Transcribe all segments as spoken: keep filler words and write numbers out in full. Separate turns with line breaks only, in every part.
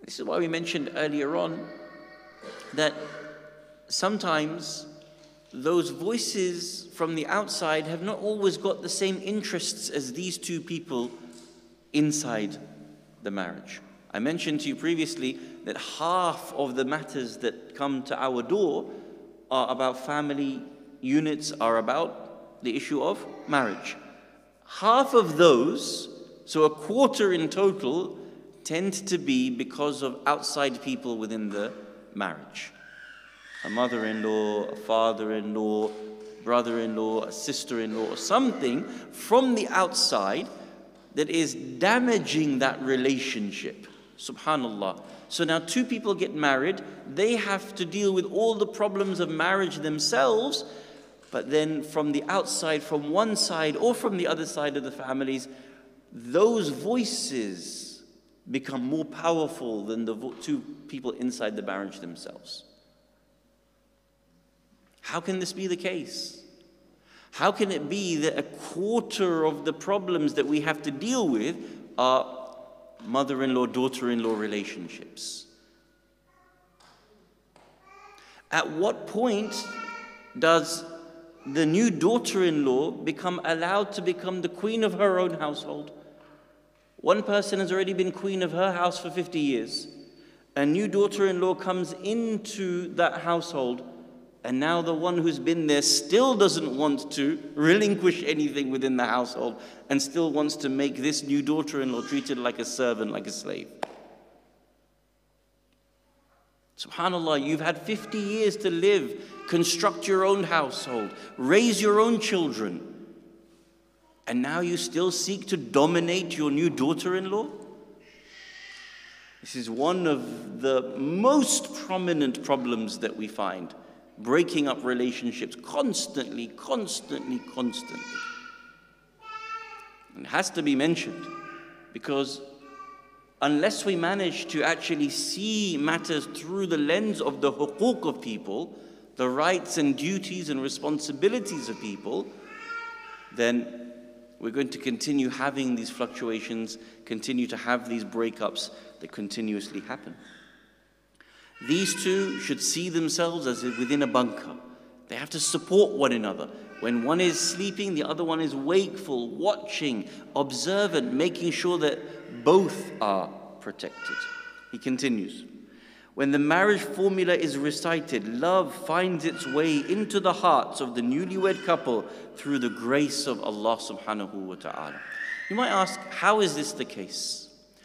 This is why we mentioned earlier on that sometimes those voices from the outside have not always got the same interests as these two people inside the marriage. I mentioned to you previously that half of the matters that come to our door are about family units, are about the issue of marriage. Half of those, so a quarter in total, tend to be because of outside people within the marriage. A mother-in-law, a father-in-law, brother-in-law, a sister-in-law, or something from the outside that is damaging that relationship. Subhanallah. So now two people get married, they have to deal with all the problems of marriage themselves, but then from the outside, from one side or from the other side of the families, those voices become more powerful than the vo- two people inside the marriage themselves. How can this be the case? How can it be that a quarter of the problems that we have to deal with are mother-in-law, daughter-in-law relationships? At what point does the new daughter-in-law become allowed to become the queen of her own household? One person has already been queen of her house for fifty years. A new daughter-in-law comes into that household, and now the one who's been there still doesn't want to relinquish anything within the household and still wants to make this new daughter-in-law treated like a servant, like a slave. SubhanAllah, you've had fifty years to live, construct your own household, raise your own children, and now you still seek to dominate your new daughter-in-law? This is one of the most prominent problems that we find. Breaking up relationships constantly, constantly, constantly. It has to be mentioned because unless we manage to actually see matters through the lens of the huquq of people, the rights and duties and responsibilities of people, then we're going to continue having these fluctuations, continue to have these breakups that continuously happen. These two should see themselves as within a bunker. They have to support one another. When one is sleeping, the other one is wakeful, watching, observant, making sure that both are protected. He continues, when the marriage formula is recited, love finds its way into the hearts of the newlywed couple through the grace of Allah subhanahu wa ta'ala. You might ask, how is this the case?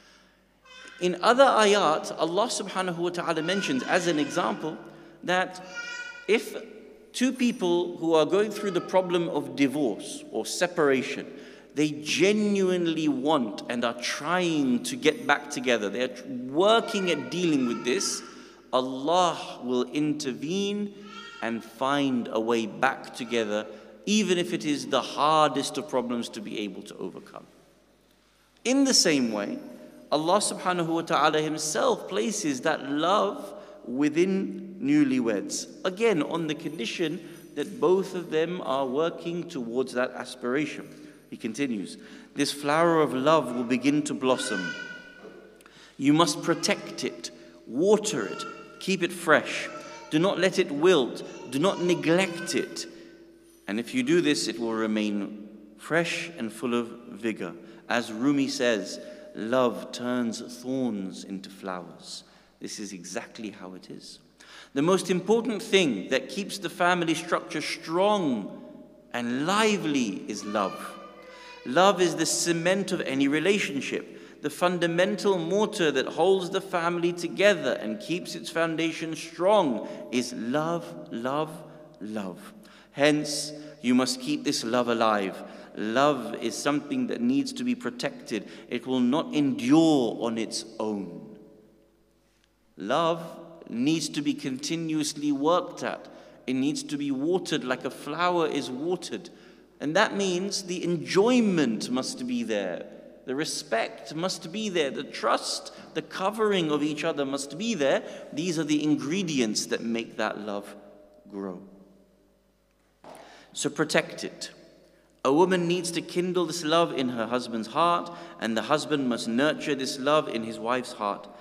In other ayat, Allah subhanahu wa ta'ala mentions, as an example, that if two people who are going through the problem of divorce or separation, they genuinely want and are trying to get back together, they are working at dealing with this, Allah will intervene and find a way back together, even if it is the hardest of problems to be able to overcome. In the same way, Allah subhanahu wa ta'ala himself places that love within newlyweds. Again, on the condition that both of them are working towards that aspiration. He continues, this flower of love will begin to blossom. You must protect it, water it, keep it fresh. Do not let it wilt. Do not neglect it. And if you do this, it will remain fresh and full of vigor. As Rumi says, love turns thorns into flowers. This is exactly how it is. The most important thing that keeps the family structure strong and lively is love. Love is the cement of any relationship, the fundamental mortar that holds the family together and keeps its foundation strong is love, love, love. Hence, you must keep this love alive. Love is something that needs to be protected. It will not endure on its own. Love needs to be continuously worked at. It needs to be watered like a flower is watered. And that means the enjoyment must be there. The respect must be there. The trust, the covering of each other must be there. These are the ingredients that make that love grow. So protect it. A woman needs to kindle this love in her husband's heart, and the husband must nurture this love in his wife's heart.